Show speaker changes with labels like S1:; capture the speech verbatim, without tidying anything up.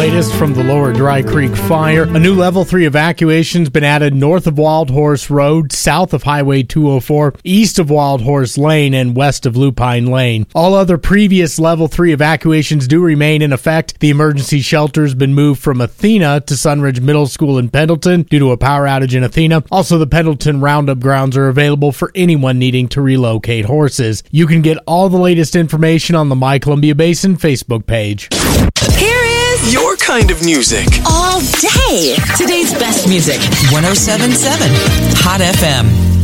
S1: latest from the Lower Dry Creek fire. A new level three evacuation's been added north of Wild Horse Road, south of Highway two oh four, east of Wild Horse Lane, and west of Lupine Lane. All other previous level three evacuations do remain in effect. The emergency shelter's been moved from Athena to Sunridge Middle School in Pendleton due to a power outage in Athena. Also, the Pendleton Roundup grounds are available for anyone needing to relocate horses. You can get all the latest information on the My Columbia Basin Facebook page.
S2: Here is
S3: your kind of music
S2: all day. Today's best music.
S4: one oh seven point seven Hot F M.